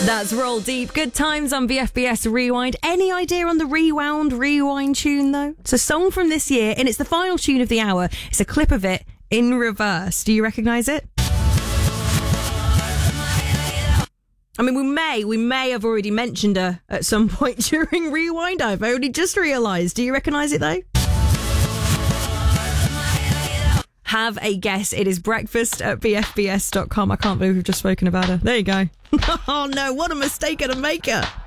That's Roll Deep. Good times on VFBS Rewind. Any idea on the rewind tune, though? It's a song from this year, and it's the final tune of the hour. It's a clip of it in reverse. Do you recognise it? I mean, we may have already mentioned her at some point during Rewind. I've only just realised. Do you recognise it, though? Have a guess. It is breakfast at bfbs.com. I can't believe we've just spoken about her. There you go. Oh no, what a mistake and a maker.